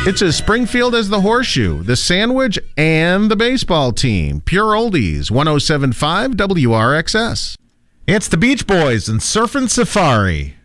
It's as Springfield as the Horseshoe, the Sandwich, and the baseball team. Pure Oldies, 107.5 WRXS. It's the Beach Boys and Surfin' Safari.